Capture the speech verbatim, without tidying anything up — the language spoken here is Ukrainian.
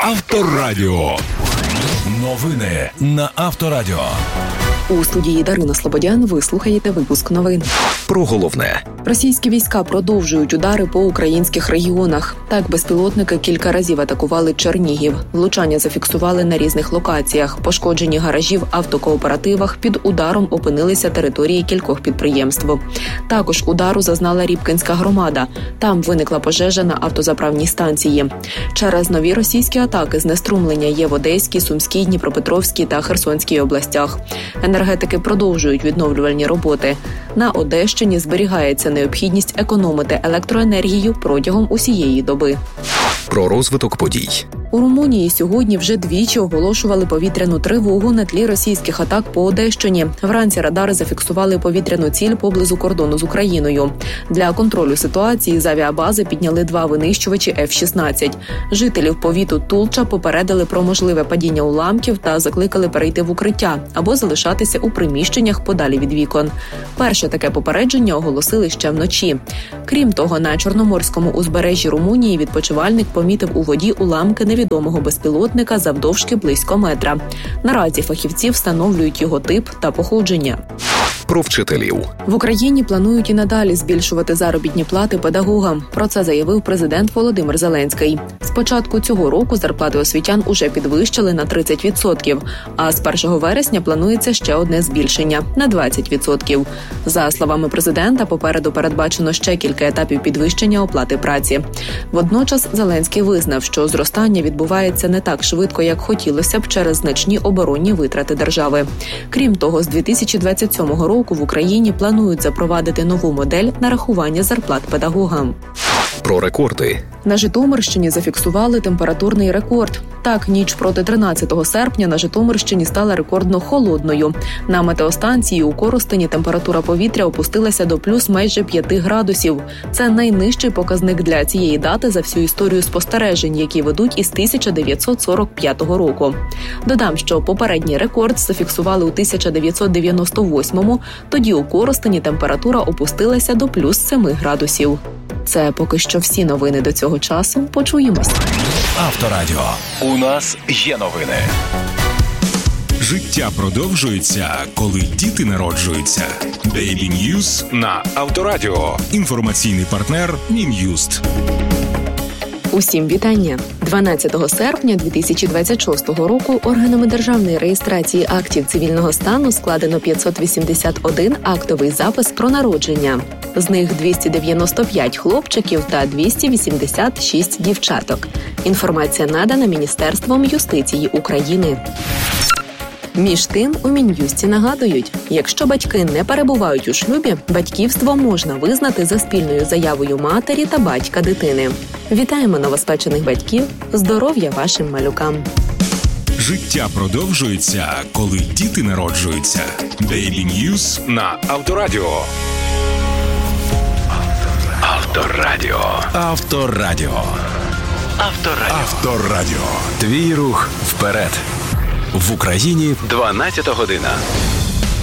Авторадіо. Новини на Авторадіо. У студії Дарина Слободян ви слухаєте випуск новин. Про головне. Російські війська продовжують удари по українських регіонах. Так, безпілотники кілька разів атакували Чернігів. Влучання зафіксували на різних локаціях. Пошкоджені гаражі в автокооперативах, під ударом опинилися території кількох підприємств. Також удару зазнала Рібкінська громада. Там виникла пожежа на автозаправній станції. Через нові російські атаки знеструмлення є в Одеській, Сумській, Дніпропетровській та Херсонській областях. Енергетики продовжують відновлювальні роботи. На Одещині зберігається необхідність економити електроенергію протягом усієї доби. Про розвиток подій. У Румунії сьогодні вже двічі оголошували повітряну тривогу на тлі російських атак по Одещині. Вранці радари зафіксували повітряну ціль поблизу кордону з Україною. Для контролю ситуації з авіабази підняли два винищувачі еф шістнадцять. Жителів повіту Тулча попередили про можливе падіння уламків та закликали перейти в укриття або залишатися у приміщеннях подалі від вікон. Перше таке попередження оголосили ще вночі. Крім того, на Чорноморському узбережжі Румунії відпочивальник помітив у воді уламки невідомого безпілотника завдовжки близько метра. Наразі фахівці встановлюють його тип та походження. Про вчителів. В Україні планують і надалі збільшувати заробітні плати педагогам. Про це заявив президент Володимир Зеленський. З початку цього року зарплати освітян уже підвищили на тридцять відсотків, а з першого вересня планується ще одне збільшення – на двадцять відсотків. За словами президента, попереду передбачено ще кілька етапів підвищення оплати праці. Водночас Зеленський визнав, що зростання відбувається не так швидко, як хотілося б через значні оборонні витрати держави. Крім того, з дві тисячі двадцять сьомого року в Україні планують запровадити нову модель нарахування зарплат педагогам. Про рекорди. На Житомирщині зафіксували температурний рекорд. Так, ніч проти тринадцятого серпня на Житомирщині стала рекордно холодною. На метеостанції у Коростені температура повітря опустилася до плюс майже п'яти градусів. Це найнижчий показник для цієї дати за всю історію спостережень, які ведуть із тисяча дев'ятсот сорок п'ятого року. Додам, що попередній рекорд зафіксували у тисяча дев'ятсот дев'яносто восьмому, тоді у Коростені температура опустилася до плюс семи градусів. Це поки що всі новини до цього часу. Почуємось. Авторадіо. У нас є новини. Життя продовжується, коли діти народжуються. Baby News на Авторадіо. Інформаційний партнер Мін'юст. Усім вітання! дванадцятого серпня дві тисячі двадцять шостого року органами державної реєстрації актів цивільного стану складено п'ятсот вісімдесят один актовий запис про народження. З них двісті дев'яносто п'ять хлопчиків та двісті вісімдесят шість дівчаток. Інформація надана Міністерством юстиції України. Між тим, у Мін'юсті нагадують, якщо батьки не перебувають у шлюбі, батьківство можна визнати за спільною заявою матері та батька дитини. Вітаємо новоспечених батьків, здоров'я вашим малюкам. Життя продовжується, коли діти народжуються. Baby News на Авторадіо. Авторадіо. Авторадіо. Авторадіо. Авторадіо. Твій рух вперед. В Україні дванадцята година.